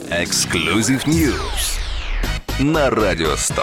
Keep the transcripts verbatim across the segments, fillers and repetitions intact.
Exclusive News на Радио сто.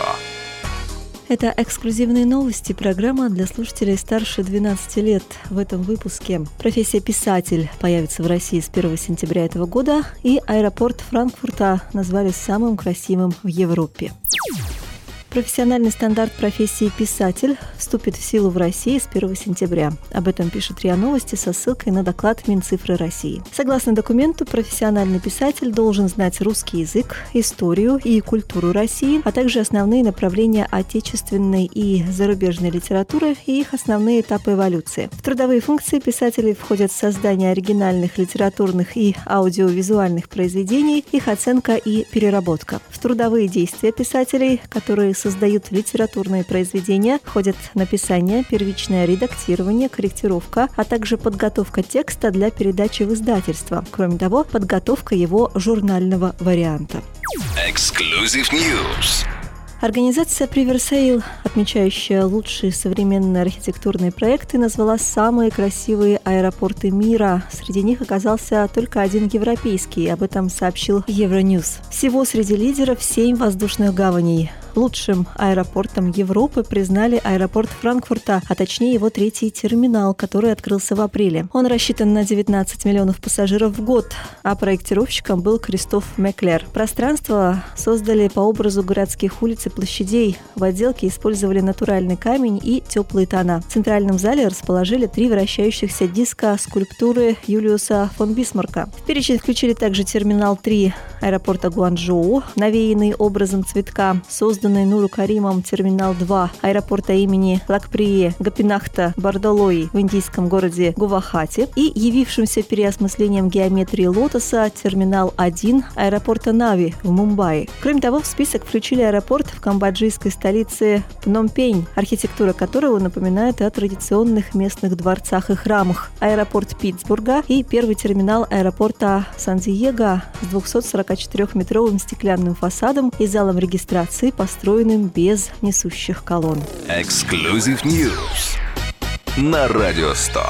Это эксклюзивные новости, программа для слушателей старше двенадцати лет. В этом выпуске профессия писатель появится в России с первого сентября этого года, и аэропорт Франкфурта назвали самым красивым в Европе. Профессиональный стандарт профессии писатель вступит в силу в России с первого сентября. Об этом пишет РИА Новости со ссылкой на доклад Минцифры России. Согласно документу, профессиональный писатель должен знать русский язык, историю и культуру России, а также основные направления отечественной и зарубежной литературы и их основные этапы эволюции. В трудовые функции писателей входят создание оригинальных литературных и аудиовизуальных произведений, их оценка и переработка. В трудовые действия писателей, которые создают литературные произведения, входят написание, первичное редактирование, корректировка, а также подготовка текста для передачи в издательство. Кроме того, подготовка его журнального варианта. Exclusive News. Организация Приверсейл, отмечающая лучшие современные архитектурные проекты, назвала самые красивые аэропорты мира. Среди них оказался только один европейский, об этом сообщил Евроньюз. Всего среди лидеров семь воздушных гаваней. Лучшим аэропортом Европы признали аэропорт Франкфурта, а точнее его третий терминал, который открылся в апреле. Он рассчитан на девятнадцать миллионов пассажиров в год, а проектировщиком был Кристоф Меклер. Пространство создали по образу городских улиц и площадей. В отделке использовали натуральный камень и теплые тона. В центральном зале расположили три вращающихся диска скульптуры Юлиуса фон Бисмарка. В перечень включили также терминал три аэропорта Гуанчжоу, навеянный образом цветка, созданный Нуру Каримом терминал два аэропорта имени Лакприе Гопинахта Бардалои в индийском городе Гувахати и явившимся переосмыслением геометрии лотоса терминал один аэропорта Нави в Мумбаи. Кроме того, в список включили аэропорт в камбоджийской столице Пномпень, архитектура которого напоминает о традиционных местных дворцах и храмах, аэропорт Питтсбурга и первый терминал аэропорта Сан-Диего с двухсотсорокачетырёхметровым стеклянным фасадом и залом регистрации, построенным без несущих колонн. Exclusive News на Радио сто.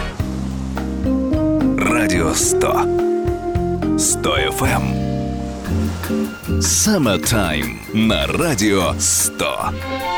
Радио сто. сто эф эм. Summertime на Радио сто.